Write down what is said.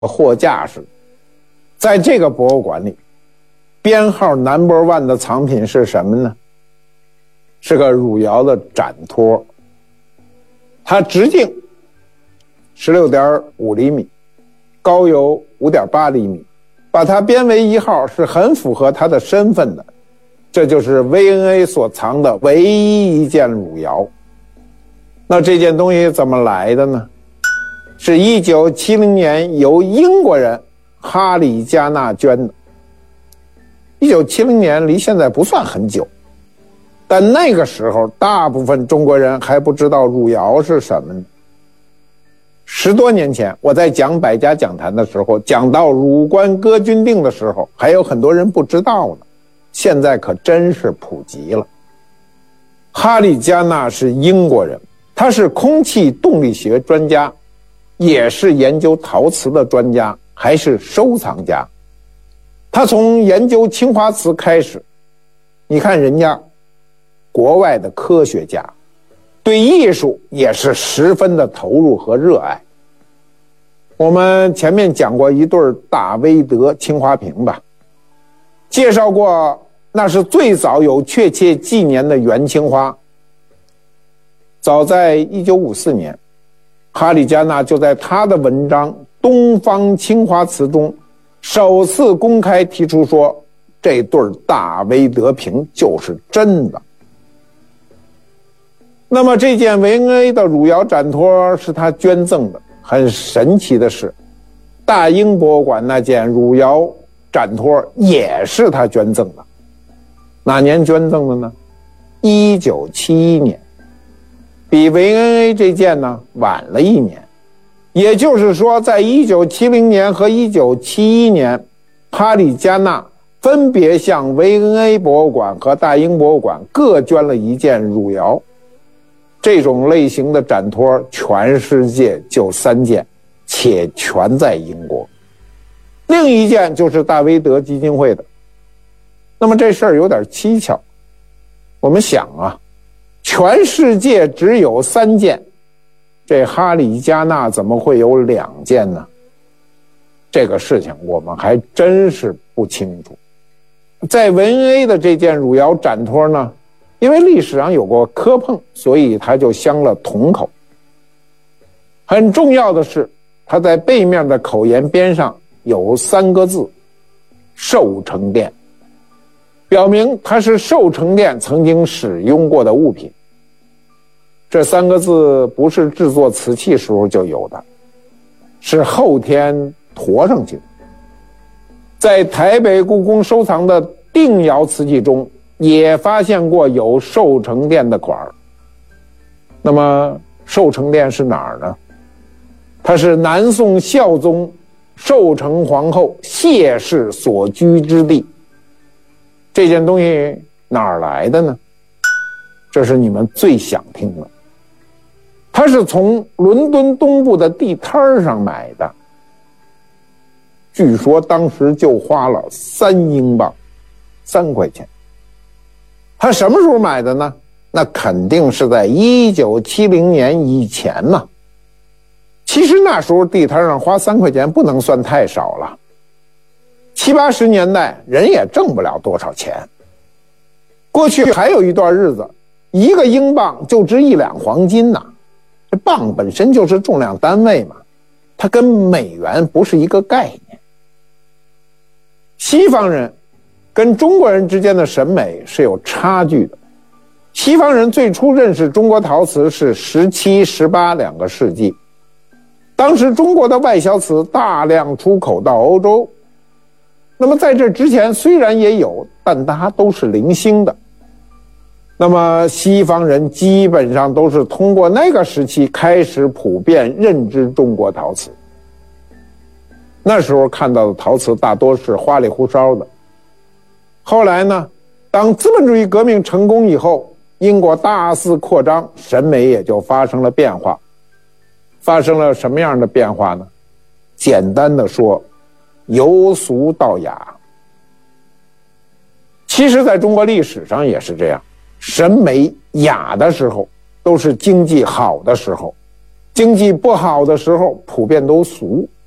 货架似的。在这个博物馆里，编号 No.1 的藏品是什么呢？是个汝窑的展托，它直径 16.5 厘米，高有 5.8 厘米，把它编为1号是很符合它的身份的。这就是 V&A 所藏的唯一一件汝窑。那这件东西怎么来的呢？是1970年由英国人哈里加纳捐的。1970年离现在不算很久，但那个时候大部分中国人还不知道汝窑是什么呢。10多年前我在讲百家讲坛的时候，讲到汝官歌君定的时候，还有很多人不知道呢，现在可真是普及了。哈里加纳是英国人，他是空气动力学专家，也是研究陶瓷的专家，还是收藏家。他从研究青花瓷开始，你看人家国外的科学家对艺术也是十分的投入和热爱。我们前面讲过一对大威德青花瓶吧，介绍过那是最早有确切纪年的元青花。早在1954年，哈里加纳就在他的文章《东方青花瓷》中首次公开提出说，这对大威德瓶就是真的。那么这件V&A 的汝窑展托是他捐赠的。很神奇的是，大英博物馆那件汝窑展托也是他捐赠的。哪年捐赠的呢？1971年，比 V&A 这件呢晚了1年。也就是说，在1970年和1971年，哈里加纳分别向 V&A 博物馆和大英博物馆各捐了一件汝窑。这种类型的展托全世界就3件，且全在英国。另一件就是大威德基金会的。那么这事儿有点蹊跷，我们想啊，全世界只有3件，这哈里加纳怎么会有2件呢？这个事情我们还真是不清楚。在V&A 的这件汝窑展托呢，因为历史上有过磕碰，所以它就镶了铜口。很重要的是，它在背面的口沿边上有3个字寿成殿，表明它是寿成殿曾经使用过的物品。这3个字不是制作瓷器时候就有的，是后天驮上去的。在台北故宫收藏的定窑瓷器中也发现过有寿成殿的款儿。那么寿成殿是哪儿呢？它是南宋孝宗寿成皇后谢氏所居之地。这件东西哪儿来的呢？这是你们最想听的。它是从伦敦东部的地摊上买的，据说当时就花了3英镑，3块钱。他什么时候买的呢？那肯定是在1970年以前嘛。其实那时候地摊上花3块钱不能算太少了，70、80年代人也挣不了多少钱。过去还有一段日子，1个英镑就值1两黄金呢。这磅本身就是重量单位嘛，它跟美元不是一个概念。西方人跟中国人之间的审美是有差距的。西方人最初认识中国陶瓷是17、18两个世纪，当时中国的外销瓷大量出口到欧洲。那么在这之前虽然也有，但它都是零星的。那么西方人基本上都是通过那个时期开始普遍认知中国陶瓷。那时候看到的陶瓷大多是花里胡哨的。后来呢，当资本主义革命成功以后，英国大肆扩张，审美也就发生了变化。发生了什么样的变化呢？简单的说，由俗到雅。其实在中国历史上也是这样，审美雅的时候都是经济好的时候，经济不好的时候普遍都俗。